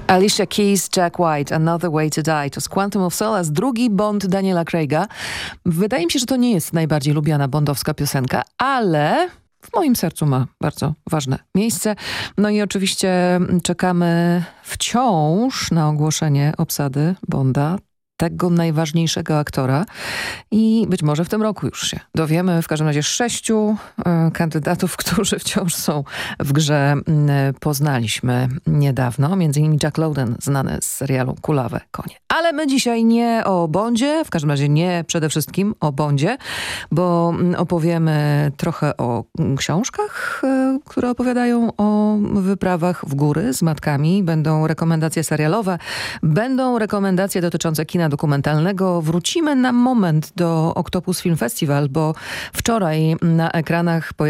Alicia Keys, Jack White, Another Way to Die. To z Quantum of Solace, drugi Bond Daniela Craiga. Wydaje mi się, że to nie jest najbardziej lubiana bondowska piosenka, ale w moim sercu ma bardzo ważne miejsce. No i oczywiście czekamy wciąż na ogłoszenie obsady Bonda, tego najważniejszego aktora, i być może w tym roku już się dowiemy. W każdym razie 6 kandydatów, którzy wciąż są w grze, poznaliśmy niedawno. Między innymi Jack Lowden, znany z serialu Kulawe konie. Ale my dzisiaj nie o Bondzie, w każdym razie nie przede wszystkim o Bondzie, bo opowiemy trochę o książkach, które opowiadają o wyprawach w góry z matkami. Będą rekomendacje serialowe, będą rekomendacje dotyczące kina dokumentalnego. Wrócimy na moment do Octopus Film Festival, bo wczoraj na ekranach